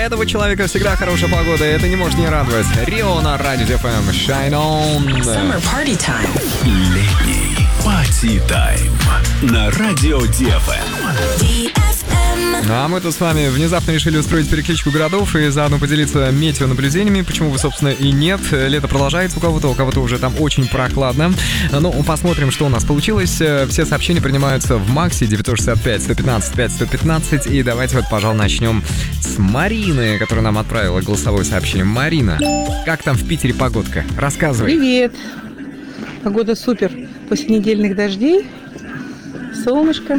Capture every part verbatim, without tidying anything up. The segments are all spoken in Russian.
этого человека всегда хорошая погода, и это не может не радовать. Рио на радио ди эф эм. Shine on. Summer party time. Летний пати-тайм на радио ди эф эм. ди эф эм. Ну, а мы тут с вами внезапно решили устроить перекличку городов и заодно поделиться метеонаблюдениями, почему бы, собственно, и нет. Лето продолжается у кого-то, у кого-то уже там очень прохладно. Ну, посмотрим, что у нас получилось. Все сообщения принимаются в Максе девять шесть пять сто пятнадцать пять сто пятнадцать. И давайте вот, пожалуй, начнем с Марины, которая нам отправила голосовое сообщение. Марина, как там в Питере погодка? Рассказывай. Привет! Погода супер. После недельных дождей, солнышко,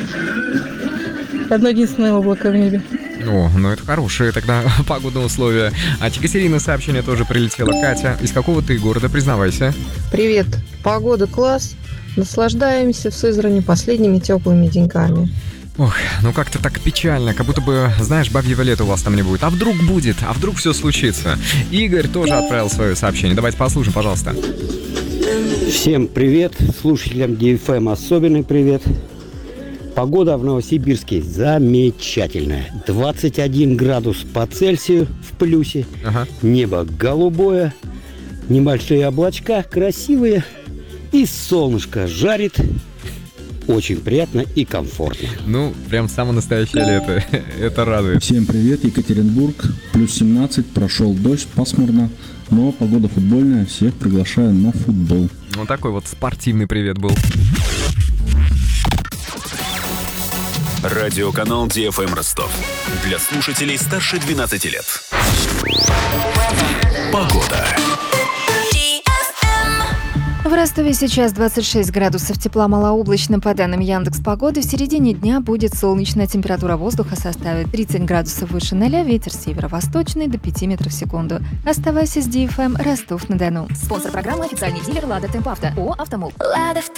одно единственное облако в небе. О, ну это хорошие тогда погодные условия. От Екатерины сообщение тоже прилетело. Катя, из какого ты города, признавайся? Привет. Погода класс. Наслаждаемся в Сызрани последними теплыми деньками. Ох, ну как-то так печально, как будто бы, знаешь, бабьего лета у вас там не будет. А вдруг будет? А вдруг все случится? Игорь тоже отправил свое сообщение. Давайте послушаем, пожалуйста. Всем привет, слушателям ди эф эм особенный привет. Погода в Новосибирске замечательная. двадцать один градус по Цельсию в плюсе. Ага. Небо голубое, небольшие облачка красивые и солнышко жарит. Очень приятно и комфортно. Ну, прям самое настоящее лето. Это радует. Всем привет, Екатеринбург. Плюс семнадцать, прошел дождь, пасмурно. Но погода футбольная, всех приглашаю на футбол. Вот такой вот спортивный привет был. Радиоканал ди эф эм Ростов. Для слушателей старше двенадцати лет. Погода. В Ростове сейчас двадцать шесть градусов тепла, малооблачно. По данным Яндекс.Погоды, в середине дня будет солнечная, температура воздуха составит тридцать градусов выше ноля, ветер северо-восточный до пяти метров в секунду. Оставайся с ди эф эм Ростов-на-Дону. Спонсор программы — официальный дилер «Лада Темпавто» ООО «Автомол». Лада